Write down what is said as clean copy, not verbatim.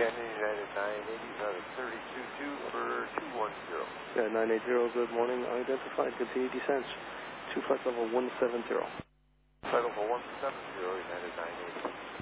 Canyon United 980, out of 32-2 for 210. Yeah, 980, good morning. Identified, continue descents. 2 flight level 170. Flight level 170, United 980.